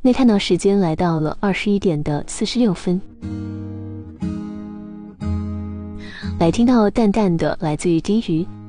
内探讨时间来到了21点的46分，来听到淡淡的来自于低语